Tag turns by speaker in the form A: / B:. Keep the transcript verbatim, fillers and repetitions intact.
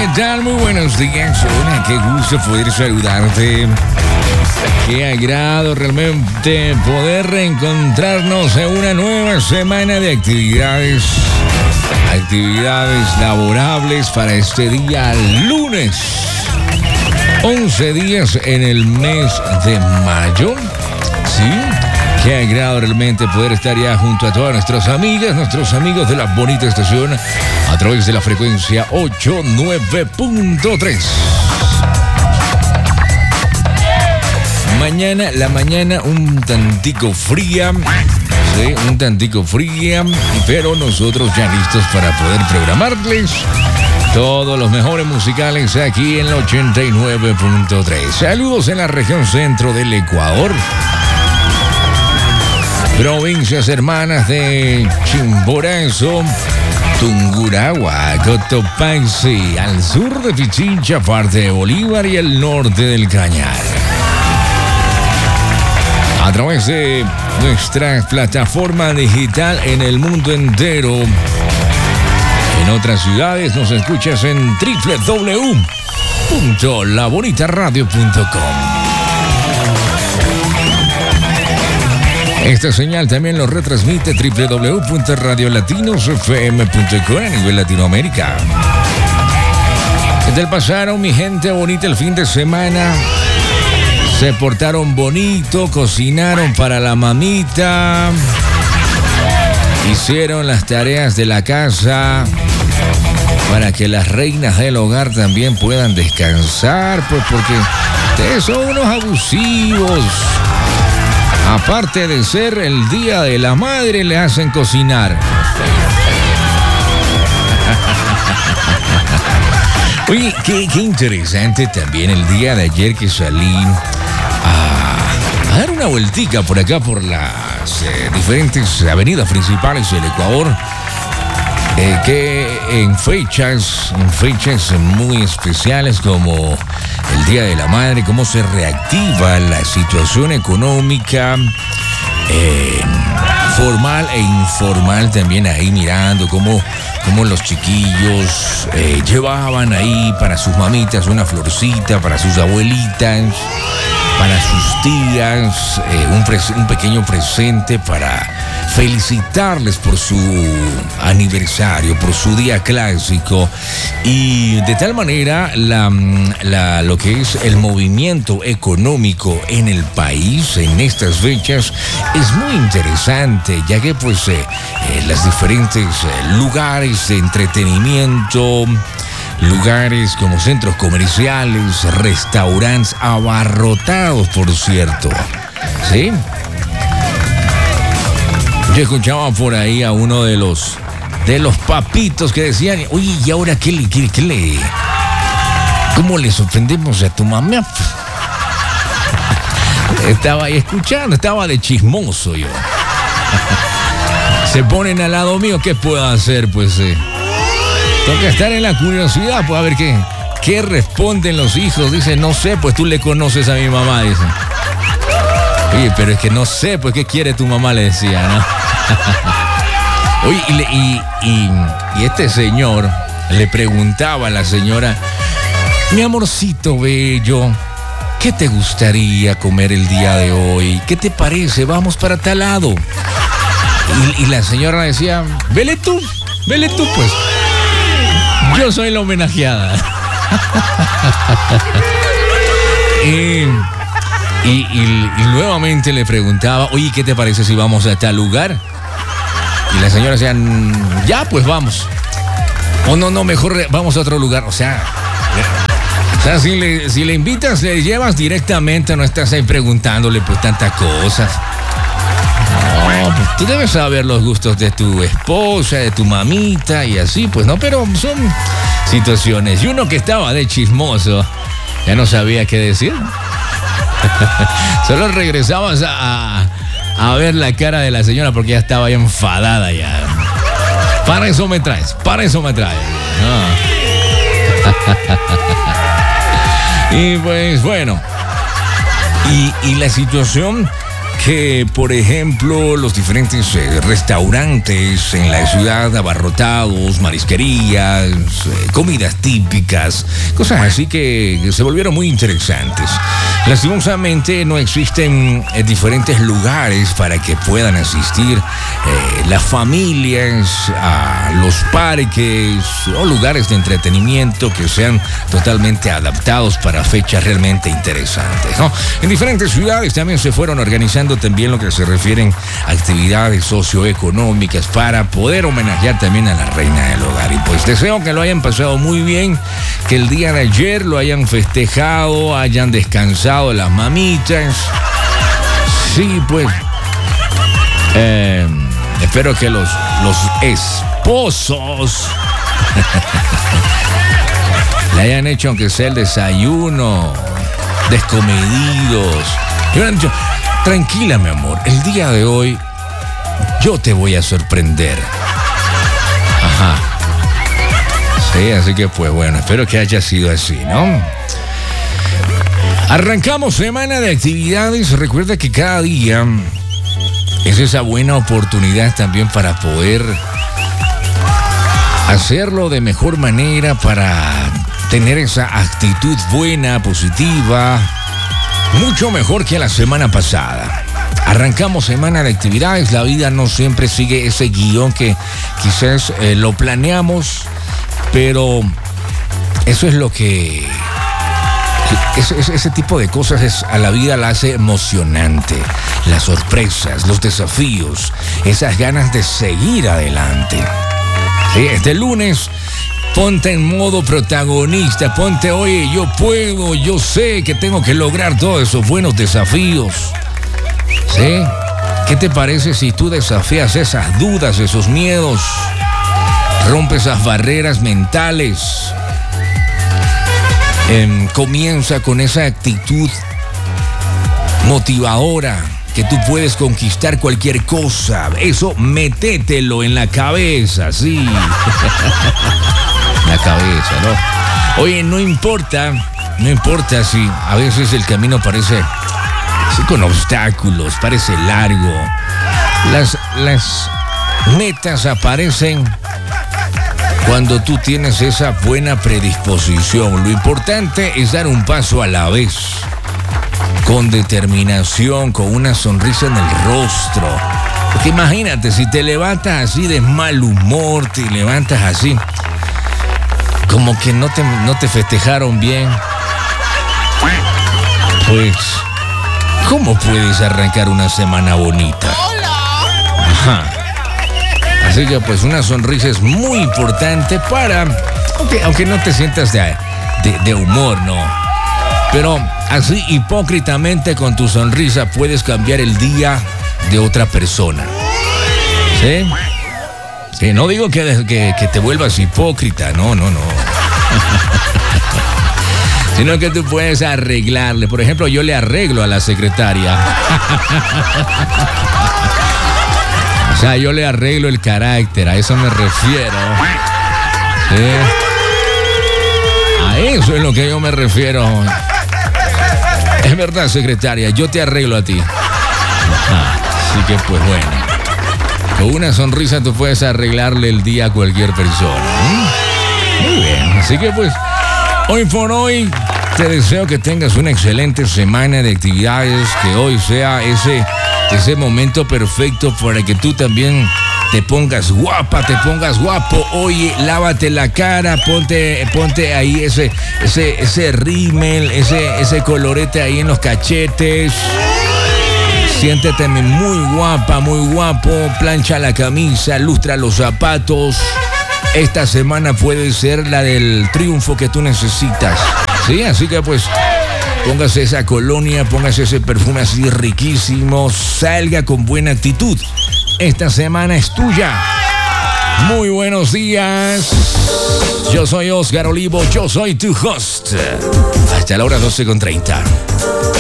A: ¿Qué tal? Muy buenos días. Hola, qué gusto poder saludarte. Qué agrado realmente poder reencontrarnos en una nueva semana de actividades. Actividades laborables para este día lunes. once días en el mes de mayo. Sí. Qué agrado realmente poder estar ya junto a todas nuestras amigas, nuestros amigos de la bonita estación a través de la frecuencia ochenta y nueve punto tres. Mañana, la mañana un tantico fría, sí, un tantico fría, pero nosotros ya listos para poder programarles todos los mejores musicales aquí en el ochenta y nueve punto tres. Saludos en la región centro del Ecuador. Provincias hermanas de Chimborazo, Tungurahua, Cotopaxi, al sur de Pichincha, parte de Bolívar y el norte del Cañar. A través de nuestra plataforma digital en el mundo entero. En otras ciudades nos escuchas en doble u doble u doble u punto la bonita radio punto com. Esta señal también lo retransmite doble u doble u doble u punto radio latinos f m punto com a nivel Latinoamérica. ¿Qué tal pasaron, mi gente bonita, el fin de semana? Se portaron bonito, cocinaron para la mamita, hicieron las tareas de la casa para que las reinas del hogar también puedan descansar, pues porque ustedes son unos abusivos. Aparte de ser el día de la madre, le hacen cocinar. Oye, qué, qué interesante también el día de ayer que salí a, a dar una vueltica por acá, por las eh, diferentes avenidas principales del Ecuador. Eh, que en fechas, en fechas muy especiales como el Día de la Madre, cómo se reactiva la situación económica eh, formal e informal también ahí mirando cómo, cómo los chiquillos eh, llevaban ahí para sus mamitas una florcita, para sus abuelitas, para sus tías, eh, un, pres- un pequeño presente para felicitarles por su aniversario, por su día clásico. Y de tal manera la, la, lo que es el movimiento económico en el país en estas fechas es muy interesante, ya que pues eh, eh, las diferentes eh, lugares de entretenimiento, lugares como centros comerciales, restaurantes abarrotados, por cierto, ¿sí? Yo escuchaba por ahí a uno de los de los papitos que decían, oye, ¿y ahora qué le, qué, qué le, cómo le sorprendemos a tu mamá? Estaba ahí escuchando, estaba de chismoso yo. Se ponen al lado mío, ¿qué puedo hacer? Pues eh, toca estar en la curiosidad, pues a ver qué, qué responden los hijos. Dicen, no sé, pues tú le conoces a mi mamá, dicen. Oye, pero es que no sé, pues qué quiere tu mamá, le decía, ¿no? Oye, y, y, y, y este señor le preguntaba a la señora, mi amorcito bello, ¿qué te gustaría comer el día de hoy? ¿Qué te parece? Vamos para tal lado. Y, y la señora decía, vele tú, vele tú, pues. Yo soy la homenajeada. y... Y, y, y nuevamente le preguntaba, oye, ¿qué te parece si vamos a tal lugar? Y la señora decía, ya, pues vamos. O no, no, mejor vamos a otro lugar. O sea, o sea si, le, si le invitas, le llevas directamente, no estás ahí preguntándole pues tantas cosas. No, pues tú debes saber los gustos de tu esposa, de tu mamita y así, pues no, pero son situaciones. Y uno que estaba de chismoso, ya no sabía qué decir. Solo regresabas a, a, a ver la cara de la señora porque ya estaba ya enfadada ya. Para eso me traes, para eso me traes. No. Y pues bueno, y, y la situación que, por ejemplo, los diferentes eh, restaurantes en la ciudad abarrotados, marisquerías, eh, comidas típicas, cosas así que, que se volvieron muy interesantes. Lastimosamente no existen eh, diferentes lugares para que puedan asistir eh, las familias a los parques o lugares de entretenimiento que sean totalmente adaptados para fechas realmente interesantes, ¿no? En diferentes ciudades también se fueron organizando también lo que se refieren a actividades socioeconómicas para poder homenajear también a la reina del hogar. Y pues deseo que lo hayan pasado muy bien, que el día de ayer lo hayan festejado, hayan descansado las mamitas. Sí, pues eh, espero que los, los esposos le hayan hecho aunque sea el desayuno, descomedidos. Y me han dicho, tranquila, mi amor, el día de hoy yo te voy a sorprender. Ajá. Sí, así que pues bueno, espero que haya sido así, ¿no? Arrancamos semana de actividades. Recuerda que cada día es esa buena oportunidad también para poder hacerlo de mejor manera, para tener esa actitud buena, positiva, mucho mejor que la semana pasada. Arrancamos semana de actividades. La vida no siempre sigue ese guión que quizás eh, lo planeamos, pero eso es lo que... Ese, ese, ese tipo de cosas es, a la vida la hace emocionante. Las sorpresas, los desafíos, esas ganas de seguir adelante. Sí, este lunes ponte en modo protagonista, ponte, oye, yo puedo, yo sé que tengo que lograr todos esos buenos desafíos. ¿Sí? ¿Qué te parece si tú desafías esas dudas, esos miedos? Rompes esas barreras mentales. Eh, comienza con esa actitud motivadora, que tú puedes conquistar cualquier cosa. Eso, métetelo en la cabeza, sí. La cabeza, ¿no? Oye, no importa, no importa si a veces el camino parece así con obstáculos, parece largo. Las, las metas aparecen cuando tú tienes esa buena predisposición. Lo importante es dar un paso a la vez, con determinación, con una sonrisa en el rostro. Porque imagínate, si te levantas así de mal humor, te levantas así, como que no te, no te festejaron bien, pues, ¿cómo puedes arrancar una semana bonita? Ajá. Así que pues una sonrisa es muy importante para, aunque, aunque no te sientas de, de, de humor, ¿no? Pero así hipócritamente con tu sonrisa puedes cambiar el día de otra persona. ¿Sí? Sí, no digo que, que, que te vuelvas hipócrita, no, no, no. Sino que tú puedes arreglarle. Por ejemplo, yo le arreglo a la secretaria. O sea, yo le arreglo el carácter, a eso me refiero. ¿Sí? A eso es lo que yo me refiero. Es verdad, secretaria, yo te arreglo a ti. Ah, así que pues bueno, con una sonrisa tú puedes arreglarle el día a cualquier persona. ¿Mm? Muy bien, así que pues hoy por hoy te deseo que tengas una excelente semana de actividades, que hoy sea ese, ese momento perfecto para que tú también te pongas guapa, te pongas guapo. Oye, lávate la cara, ponte, ponte ahí ese, ese, ese rímel, ese, ese colorete ahí en los cachetes. Siéntete muy guapa, muy guapo. Plancha la camisa, lustra los zapatos. Esta semana puede ser la del triunfo que tú necesitas. Sí, así que pues póngase esa colonia, póngase ese perfume así riquísimo. Salga con buena actitud. Esta semana es tuya. Muy buenos días. Yo soy Oscar Olivo, yo soy tu host. Hasta la hora doce con treinta.